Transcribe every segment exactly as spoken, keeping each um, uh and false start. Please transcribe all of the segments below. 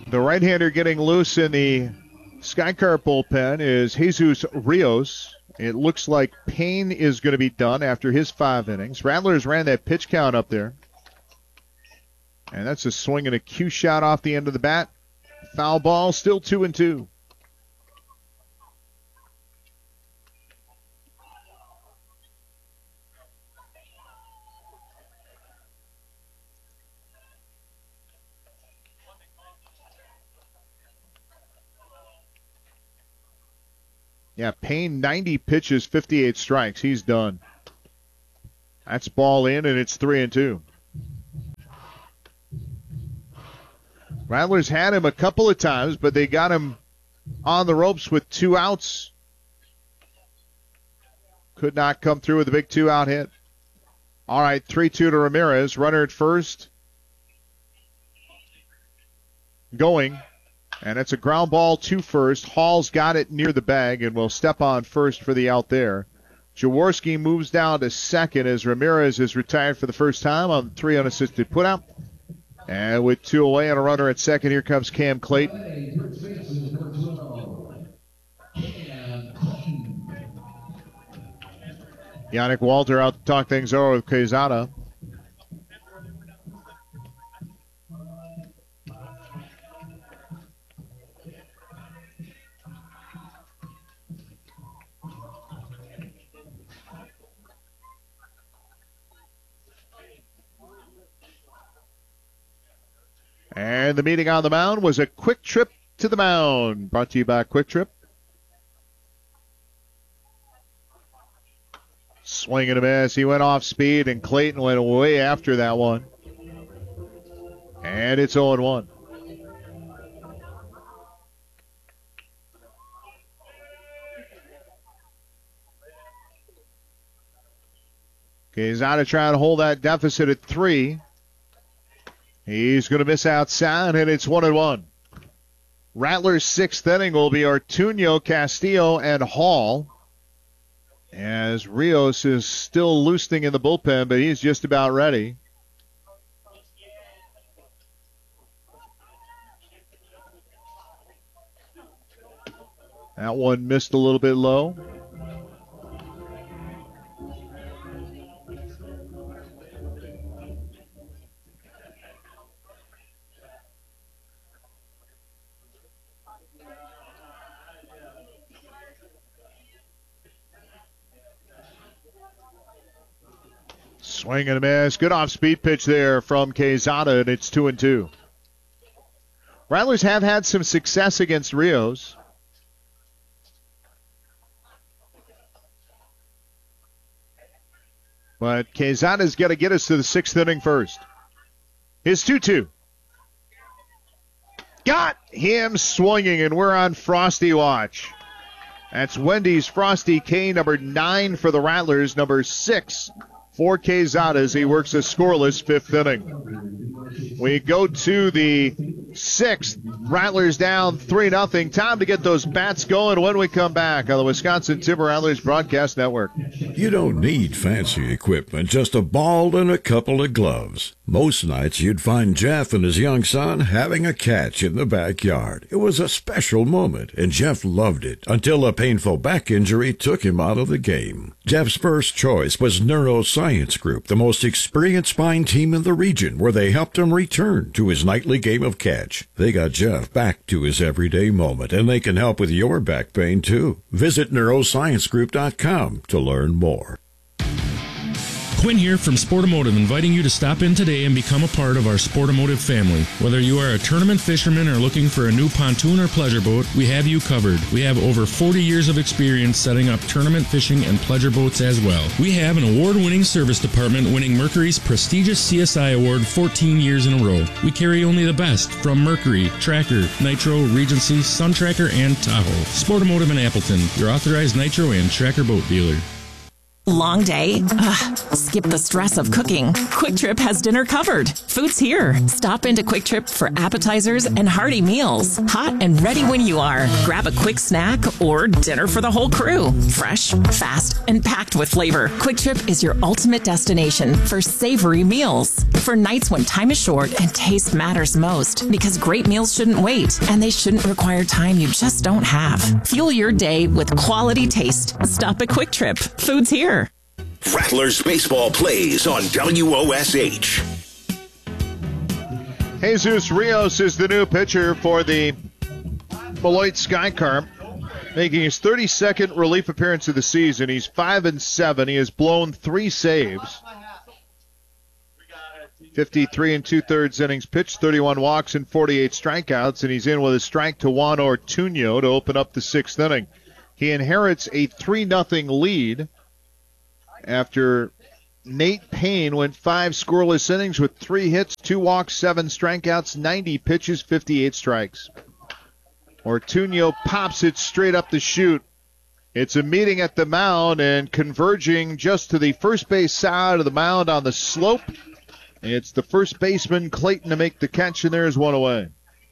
The right-hander getting loose in the Skycar bullpen is Jesus Rios. It looks like Payne is going to be done after his five innings. Rattlers ran that pitch count up there. And that's a swing and a cue shot off the end of the bat. Foul ball, still two and two. Yeah, Payne, ninety pitches, fifty-eight strikes. He's done. That's ball in, and it's three and two. Rattlers had him a couple of times, but they got him on the ropes with two outs. Could not come through with a big two-out hit. All right, three two to Ramirez. Runner at first. Going. And it's a ground ball to first. Hall's got it near the bag and will step on first for the out there. Jaworski moves down to second as Ramirez is retired for the first time on three unassisted putout. And with two away and a runner at second, here comes Cam Clayton. Yannick Walter out to talk things over with Quezada. And the meeting on the mound was a quick trip to the mound. Brought to you by Quick Trip. Swing and a miss. He went off speed, and Clayton went way after that one. And it's oh and one. Quezada trying to hold that deficit at three. He's going to miss outside, and it's one and one. Rattlers' sixth inning will be Ortuño, Castillo, and Hall. As Rios is still loosening in the bullpen, but he's just about ready. That one missed a little bit low. Swing and a miss. Good off-speed pitch there from Quezada, and it's two and two. Rattlers have had some success against Rios. But Quezada's got to get us to the sixth inning first. Here's two two. Got him swinging, and we're on Frosty watch. That's Wendy's Frosty K, number nine for the Rattlers, number six for Quezada as he works a scoreless fifth inning. We go to the sixth. Rattlers down three nothing. Time to get those bats going when we come back on the Wisconsin Timber Rattlers Broadcast Network. You don't need fancy equipment, just a ball and a couple of gloves. Most nights you'd find Jeff and his young son having a catch in the backyard. It was a special moment, and Jeff loved it until a painful back injury took him out of the game. Jeff's first choice was Neuroscience Group, the most experienced spine team in the region, where they helped him return to his nightly game of catch. They got Jeff back to his everyday moment, and they can help with your back pain, too. Visit neuroscience group dot com to learn more. Quinn here from Sportomotive, inviting you to stop in today and become a part of our Sportomotive family. Whether you are a tournament fisherman or looking for a new pontoon or pleasure boat, we have you covered. We have over forty years of experience setting up tournament fishing and pleasure boats as well. We have an award-winning service department winning Mercury's prestigious C S I award fourteen years in a row. We carry only the best from Mercury, Tracker, Nitro, Regency, Sun Tracker, and Tahoe. Sportomotive in Appleton, your authorized Nitro and Tracker boat dealer. Long day? Ugh, skip the stress of cooking. Quick Trip has dinner covered. Food's here. Stop into Quick Trip for appetizers and hearty meals. Hot and ready when you are. Grab a quick snack or dinner for the whole crew. Fresh, fast, and packed with flavor. Quick Trip is your ultimate destination for savory meals. For nights when time is short and taste matters most. Because great meals shouldn't wait, and they shouldn't require time you just don't have. Fuel your day with quality taste. Stop at Quick Trip. Food's here. Rattlers baseball plays on W O S H. Jesus Rios is the new pitcher for the Beloit Skycarp, making his thirty-second relief appearance of the season. He's five and seven. He has blown three saves. fifty-three and two-thirds innings pitched, thirty-one walks and forty-eight strikeouts, and he's in with a strike to Juan Ortuño to open up the sixth inning. He inherits a three nothing lead after Nate Payne went five scoreless innings with three hits, two walks, seven strikeouts, ninety pitches, fifty-eight strikes. Ortuño pops it straight up the chute. It's a meeting at the mound and converging just to the first base side of the mound on the slope. It's the first baseman, Clayton, to make the catch, and there's one away.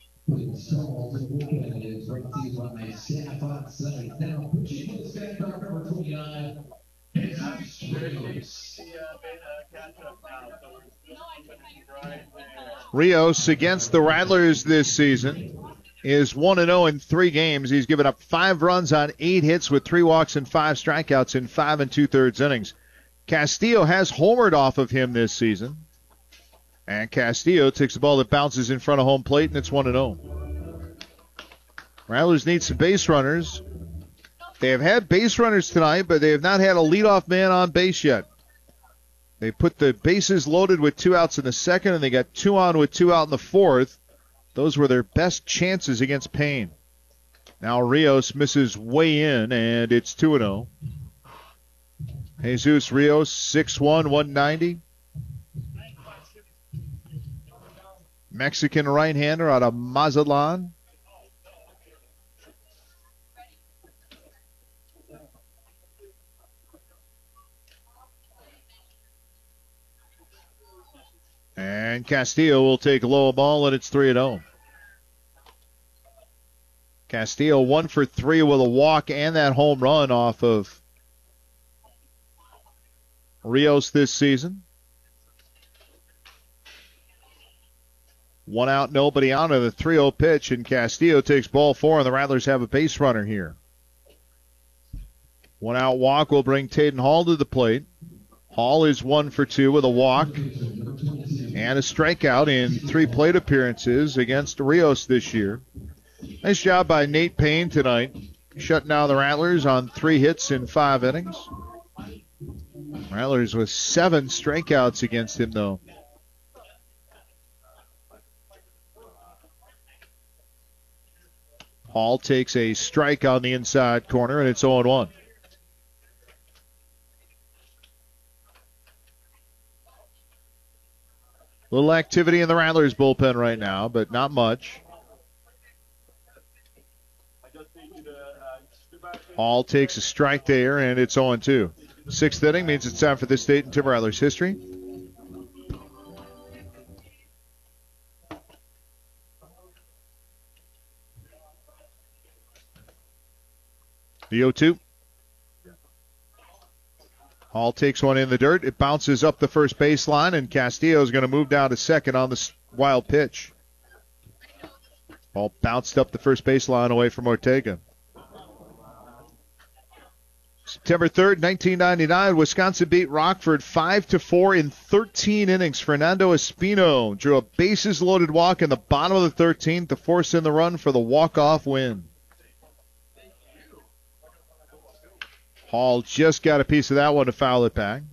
Rios against the Rattlers this season is one and oh in three games. He's given up five runs on eight hits with three walks and five strikeouts in five and two-thirds innings. Castillo has homered off of him this season. And Castillo takes the ball that bounces in front of home plate, and it's one and oh. Rattlers need some base runners. They have had base runners tonight, but they have not had a leadoff man on base yet. They put the bases loaded with two outs in the second, and they got two on with two out in the fourth. Those were their best chances against Payne. Now Rios misses way in, and it's two and oh. Jesus Rios, six one, one ninety. Mexican right-hander out of Mazatlan. And Castillo will take a low ball, and it's three and oh. Castillo one for three with a walk and that home run off of Rios this season. One out, nobody on to the three oh pitch, and Castillo takes ball four, and the Rattlers have a base runner here. One out walk will bring Taden Hall to the plate. Hall is one for two with a walk and a strikeout in three plate appearances against Rios this year. Nice job by Nate Payne tonight, shutting down the Rattlers on three hits in five innings. Rattlers with seven strikeouts against him, though. Hall takes a strike on the inside corner, and it's oh and one. Little activity in the Rattlers bullpen right now, but not much. Hall takes a strike there, and it's oh and two. Sixth inning means it's time for this date in Tim Rattlers history. The oh two. Hall takes one in the dirt. It bounces up the first baseline, and Castillo is going to move down to second on this wild pitch. Ball bounced up the first baseline away from Ortega. September third, nineteen ninety-nine, Wisconsin beat Rockford five to four in thirteen innings. Fernando Espino drew a bases-loaded walk in the bottom of the thirteenth to force in the run for the walk-off win. Hall just got a piece of that one to foul it back.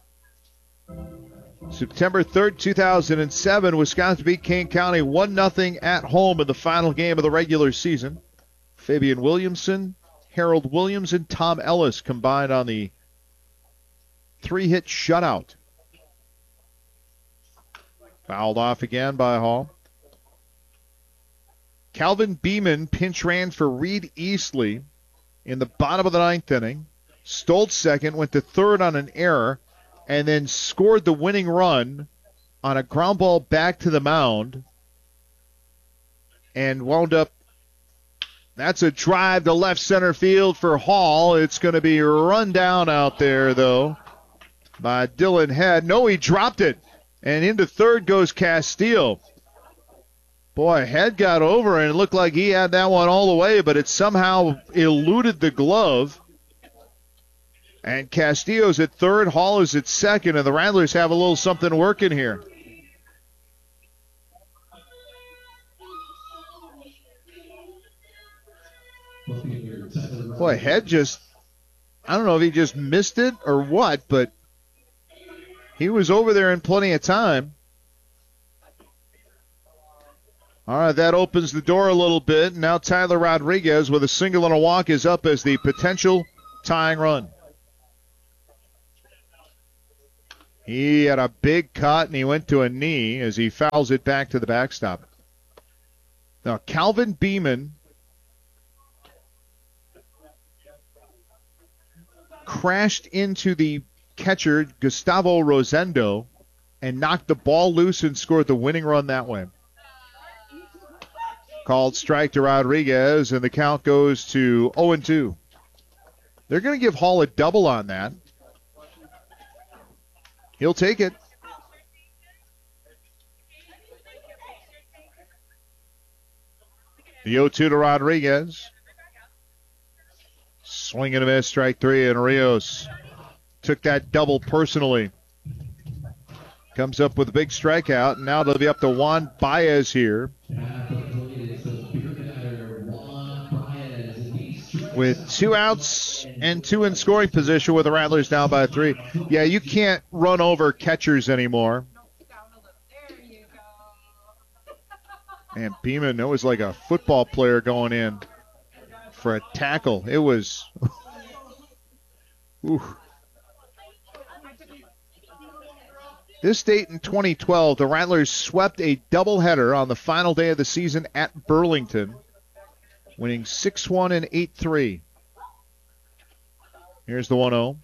September third, two thousand seven, Wisconsin beat Kane County one nothing at home in the final game of the regular season. Fabian Williamson, Harold Williams, and Tom Ellis combined on the three-hit shutout. Fouled off again by Hall. Calvin Beeman pinch ran for Reed Eastley in the bottom of the ninth inning. Stoltz second, went to third on an error, and then scored the winning run on a ground ball back to the mound and wound up. That's a drive to left center field for Hall. It's going to be run down out there, though, by Dylan Head. No, he dropped it. And into third goes Castillo. Boy, Head got over and it looked like he had that one all the way, but it somehow eluded the glove. And Castillo's at third, Hall is at second, and the Rattlers have a little something working here. Boy, Head just, I don't know if he just missed it or what, but he was over there in plenty of time. All right, that opens the door a little bit. Now Tyler Rodriguez with a single and a walk is up as the potential tying run. He had a big cut and he went to a knee as he fouls it back to the backstop. Now Calvin Beeman crashed into the catcher Gustavo Rosendo and knocked the ball loose and scored the winning run that way. Called strike to Rodriguez, and the count goes to oh and two. They're going to give Hall a double on that. He'll take it. The oh two to Rodriguez. Swing and a miss, strike three, and Rios took that double personally. Comes up with a big strikeout, and now they'll be up to Juan Baez here. With two outs and two in scoring position with the Rattlers down by three. Yeah, you can't run over catchers anymore. And Beeman, that was like a football player going in for a tackle. It was... Ooh. This date in twenty twelve, the Rattlers swept a doubleheader on the final day of the season at Burlington, winning six one and eight three. Here's the one oh.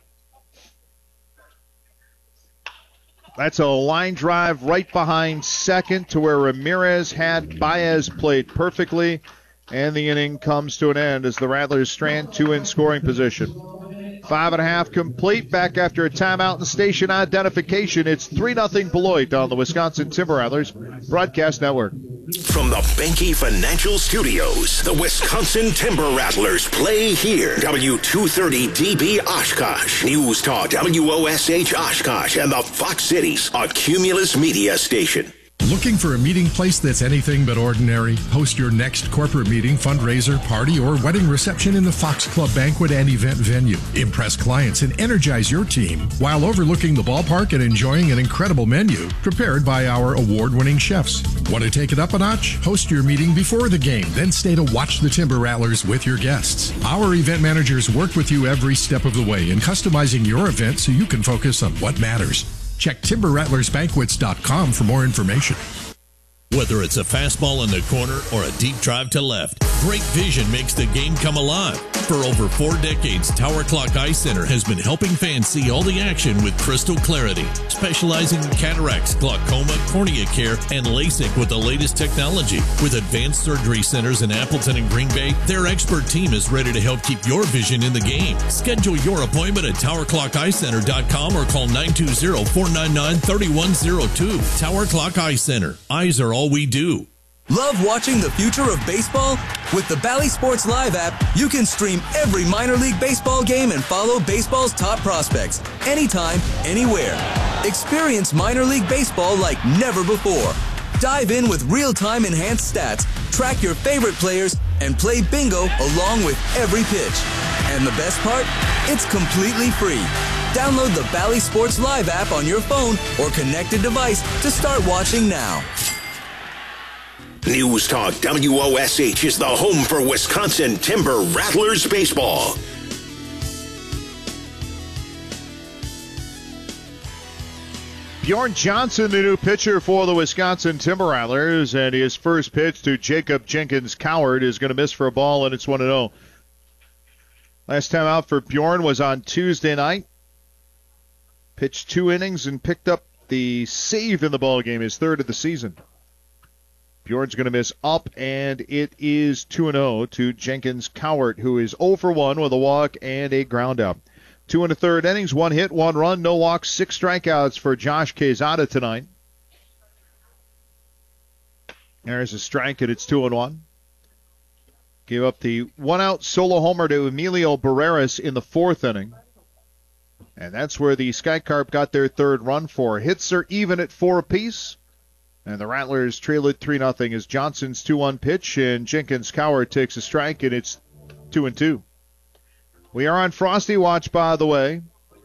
That's a line drive right behind second to where Ramirez had Baez played perfectly, and the inning comes to an end as the Rattlers strand two in scoring position. Five and a half complete. Back after a timeout and station identification. It's three nothing Beloit on the Wisconsin Timber Rattlers Broadcast Network. From the Benke Financial Studios, the Wisconsin Timber Rattlers play here. W two thirty D B Oshkosh, News Talk W O S H Oshkosh, and the Fox Cities, a Cumulus media station. Looking for a meeting place that's anything but ordinary? Host your next corporate meeting, fundraiser, party, or wedding reception in the Fox Club banquet and event venue. Impress clients and energize your team while overlooking the ballpark and enjoying an incredible menu prepared by our award-winning chefs. Want to take it up a notch? Host your meeting before the game, then stay to watch the Timber Rattlers with your guests. Our event managers work with you every step of the way in customizing your event so you can focus on what matters. Check timber rattlers banquets dot com for more information. Whether it's a fastball in the corner or a deep drive to left, great vision makes the game come alive. For over four decades, Tower Clock Eye Center has been helping fans see all the action with crystal clarity, specializing in cataracts, glaucoma, cornea care, and LASIK with the latest technology. With advanced surgery centers in Appleton and Green Bay, their expert team is ready to help keep your vision in the game. Schedule your appointment at tower clock eye center dot com or call nine two zero, four nine nine, three one zero two. Tower Clock Eye Center. Eyes are all we do. Love watching the future of baseball? With the Bally Sports Live app, you can stream every minor league baseball game and follow baseball's top prospects anytime, anywhere. Experience minor league baseball like never before. Dive in with real-time enhanced stats, track your favorite players, and play bingo along with every pitch. And the best part? It's completely free. Download the Bally Sports Live app on your phone or connected device to start watching now. News Talk W O S H is the home for Wisconsin Timber Rattlers baseball. Bjorn Johnson, the new pitcher for the Wisconsin Timber Rattlers, and his first pitch to Jacob Jenkins Coward is going to miss for a ball, and it's one and oh. Last time out for Bjorn was on Tuesday night. Pitched two innings and picked up the save in the ballgame, his third of the season. Bjorn's going to miss up, and it is two and oh to Jenkins Cowart, who is oh for one with a walk and a ground out. Two and a third innings, one hit, one run, no walks, six strikeouts for Josh Quezada tonight. There's a strike, and it's two and one. Gave up the one-out solo homer to Emilio Barreras in the fourth inning. And that's where the Sky Carp got their third run for. Hits are even at four apiece. And the Rattlers trail it three nothing as Johnson's two one pitch, and Jenkins Cowart takes a strike, and it's two and two. We are on Frosty Watch, by the way.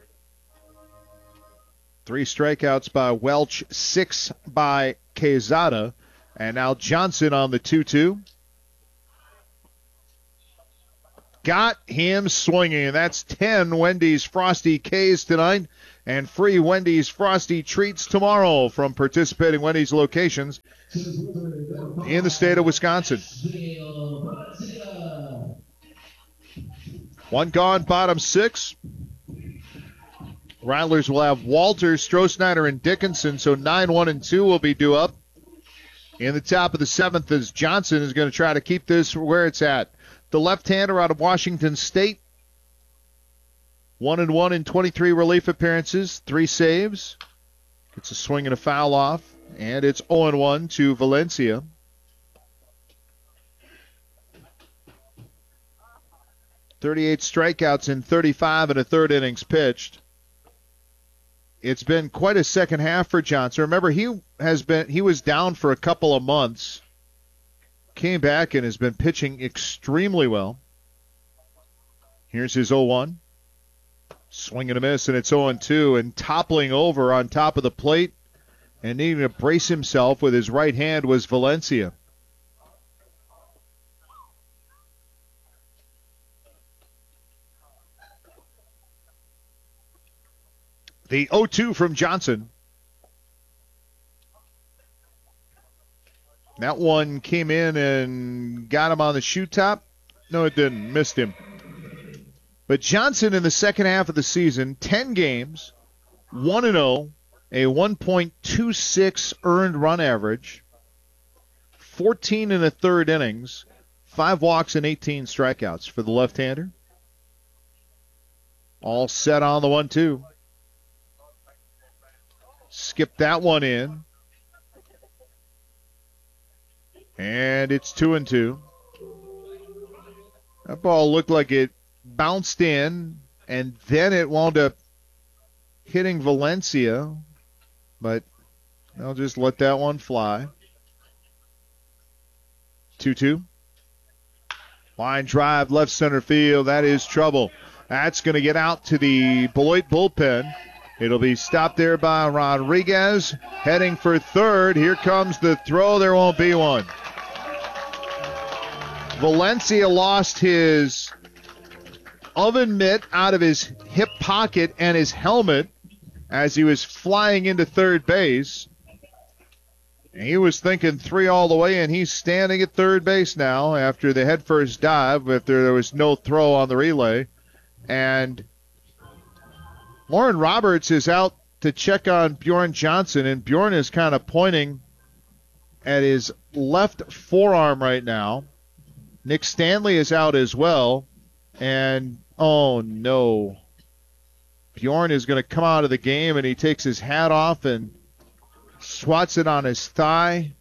Three strikeouts by Welch, six by Quezada. And now Johnson on the two two. Got him swinging. That's ten Wendy's Frosty K's tonight and free Wendy's Frosty treats tomorrow from participating Wendy's locations in the state of Wisconsin. One gone, bottom six. Rattlers will have Walter, Stroh-Snyder, and Dickinson, so nine one and two will be due up. In the top of the seventh as Johnson is going to try to keep this where it's at. The left-hander out of Washington State. One and one in twenty-three relief appearances, three saves. Gets a swing and a foul off, and it's oh and one to Valencia. thirty-eight strikeouts in thirty-five and a third innings pitched. It's been quite a second half for Johnson. Remember, he has been he was down for a couple of months. Came back and has been pitching extremely well. Here's his oh one. Swing and a miss, and it's oh and two. And toppling over on top of the plate and needing to brace himself with his right hand was Valencia. The oh two from Johnson. That one came in and got him on the shoe top. No, it didn't. Missed him. But Johnson in the second half of the season, ten games, one and oh, a one point two six earned run average, fourteen and a third innings, five walks and eighteen strikeouts for the left-hander. All set on the one two. Skip that one in. And it's two and two. That ball looked like it bounced in, and then it wound up hitting Valencia. But I'll just let that one fly. two two. Line drive, left center field. That is trouble. That's going to get out to the Beloit bullpen. It'll be stopped there by Rodriguez. Heading for third. Here comes the throw. There won't be one. Valencia lost his oven mitt out of his hip pocket and his helmet as he was flying into third base. And he was thinking three all the way, and he's standing at third base now after the headfirst dive, but there, there was no throw on the relay. And Lauren Roberts is out to check on Bjorn Johnson, and Bjorn is kind of pointing at his left forearm right now. Nick Stanley is out as well, and oh no. Bjorn is going to come out of the game, and he takes his hat off and swats it on his thigh.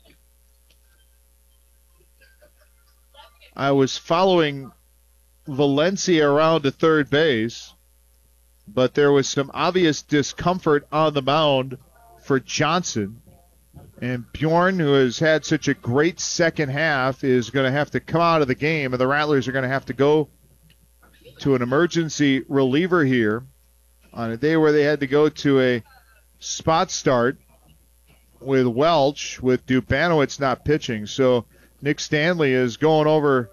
I was following Valencia around to third base, but there was some obvious discomfort on the mound for Johnson. And Bjorn, who has had such a great second half, is going to have to come out of the game, and the Rattlers are going to have to go to an emergency reliever here on a day where they had to go to a spot start with Welch, with Dubanowitz not pitching. So Nick Stanley is going over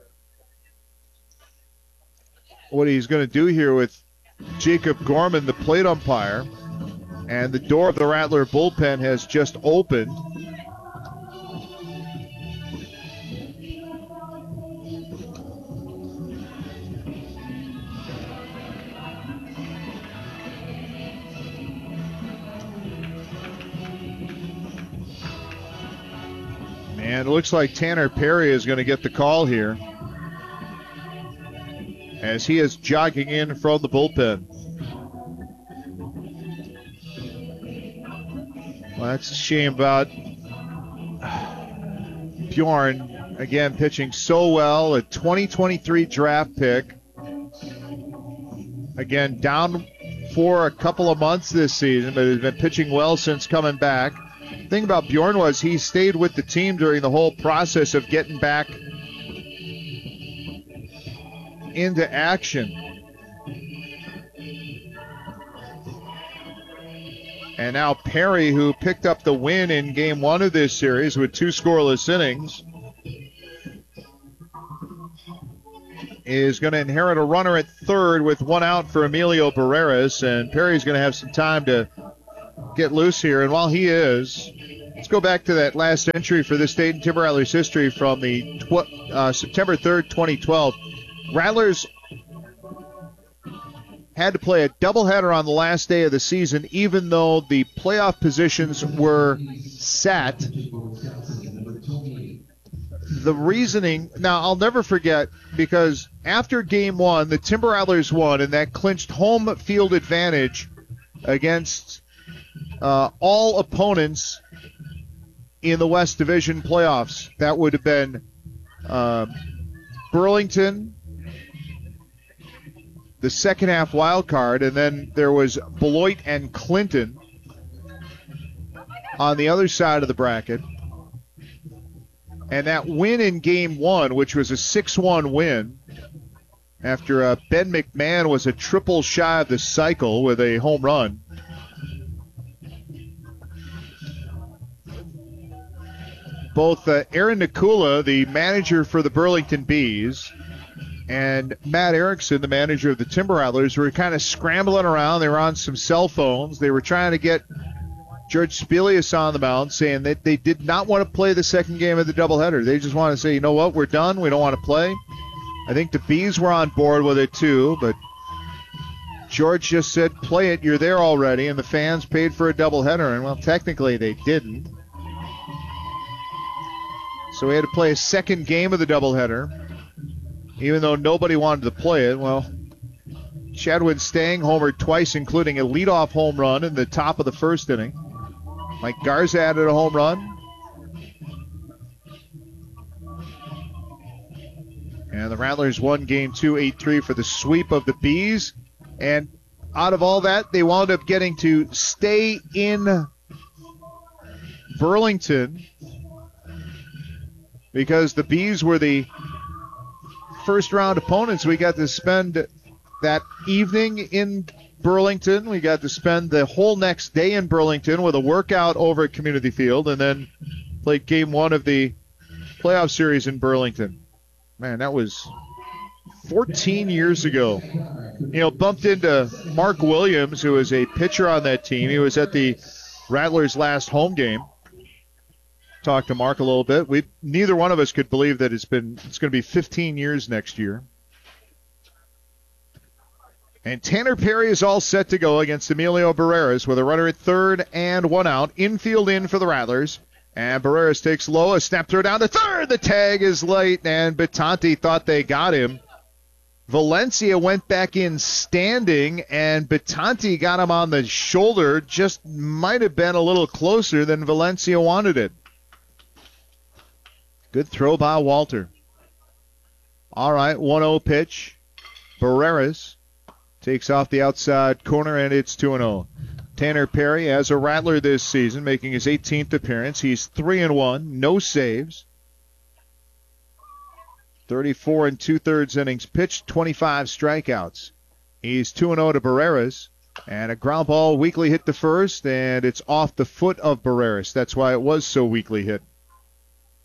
what he's going to do here with Jacob Gorman, the plate umpire. And the door of the Rattler bullpen has just opened. And it looks like Tanner Perry is going to get the call here, as he is jogging in from the bullpen. Well, that's a shame about Bjorn, again, pitching so well, a twenty twenty-three draft pick. Again, down for a couple of months this season, but has been pitching well since coming back. The thing about Bjorn was he stayed with the team during the whole process of getting back into action. And now Perry, who picked up the win in game one of this series with two scoreless innings, is going to inherit a runner at third with one out for Emilio Barreras, and Perry's going to have some time to get loose here. And while he is, let's go back to that last entry for this Dayton Timber Rattlers history from the tw- uh, September third, twenty twelve. Rattlers had to play a doubleheader on the last day of the season, even though the playoff positions were set. The reasoning, now I'll never forget, because after game one, the Timber Rattlers won, and that clinched home field advantage against uh, all opponents in the West Division playoffs. That would have been uh, Burlington, the second half wild card, and then there was Beloit and Clinton on the other side of the bracket. And that win in game one, which was a six one win, after uh, Ben McMahon was a triple shy of the cycle with a home run. Both uh, Aaron Nakula, the manager for the Burlington Bees, and Matt Erickson, the manager of the Timber Rattlers, were kind of scrambling around. They were on some cell phones. They were trying to get George Spilius on the mound, saying that they did not want to play the second game of the doubleheader. They just want to say, you know what, we're done. We don't want to play. I think the Bees were on board with it too, but George just said, play it. You're there already, and the fans paid for a doubleheader. And, well, technically they didn't. So we had to play a second game of the doubleheader, even though nobody wanted to play it. Well, Chadwin Stang homered twice, including a leadoff home run in the top of the first inning. Mike Garza added a home run. And the Rattlers won game two, eight three for the sweep of the Bees. And out of all that, they wound up getting to stay in Burlington because the Bees were the first round opponents. We got to spend that evening in Burlington. We got to spend the whole next day in Burlington with a workout over at Community Field, and then played game one of the playoff series in Burlington. Man, that was fourteen years ago. You know, bumped into Mark Williams, who was a pitcher on that team. He was at the Rattlers' last home game. Talked to Mark a little bit. We neither one of us could believe that it's been it's going to be fifteen years next year. And Tanner Perry is all set to go against Emilio Barreras with a runner at third and one out. Infield in for the Rattlers. And Barreras takes low, a snap throw down to third. The tag is late, and Batanti thought they got him. Valencia went back in standing, and Batanti got him on the shoulder. Just might have been a little closer than Valencia wanted it. Good throw by Walter. All right, one oh pitch. Barreras takes off the outside corner, and it's two and oh. Tanner Perry as a Rattler this season, making his eighteenth appearance. He's three and one, no saves. thirty-four and two-thirds innings pitched, twenty-five strikeouts. He's two and oh to Barreras, and a ground ball weakly hit the first, and it's off the foot of Barreras. That's why it was so weakly hit.